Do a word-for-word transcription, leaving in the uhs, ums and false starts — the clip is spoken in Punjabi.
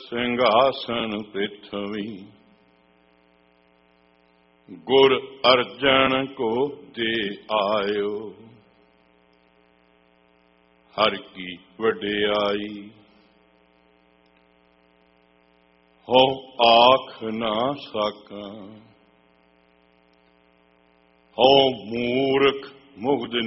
ਸਿੰਘਾਸਨ ਪ੍ਰਿਥਵੀ, ਗੁਰ ਅਰਜਨ ਕੋ ਦੇ ਆਇਓ। ਹਰ ਕੀ ਵਡਿਆਈ ਹੋ ਆਖ ਨਾ ਸਾਕਾਂ, ਹੋ ਮੂਰਖ ਮੁਗਧ